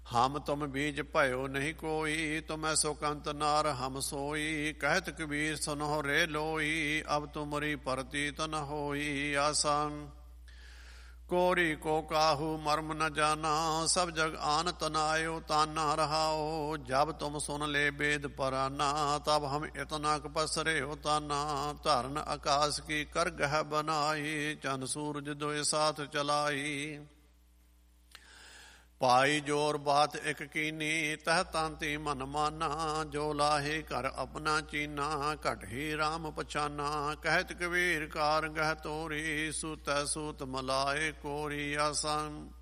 ਹਮ ਤੁਮ ਬੀਜ ਭਇਓ ਨਹੀਂ ਕੋਈ, ਤੁਮੈ ਸੁਕੰਤ ਨਾਰ ਹਮ ਸੋਈ। ਕਹਿਤ ਕਬੀਰ ਸੁਨਹੁ ਰੇ ਲੋਈ, ਅਬ ਤੁਮਰੀ ਪ੍ਰਤੀਤ ਨ ਹੋਈ। ਆਸਨ ਕੋਰੀ ਕੋ ਕਾਹੂ ਮਰਮ ਨ ਜਾਨਾ, ਸਭ ਜਗ ਆਨ ਤਨਾਇਓ ਤਾਨਾ ਰਹਾਓ। ਜਬ ਤੁਮ ਸੁਨ ਲੈ वेद पराना, तब हम इतना पसरे होताना। धरन आकाश की कर गह बनाई, चंद सूरज दोए साथ चलाई। पाई जोर बात एक कीनी, तह तांती मन माना। जो लाहे कर अपना चीना, घट ही राम पछाना। कहत कबीर कार गह तोरी, सूत सूत मलाए कोरी। आसन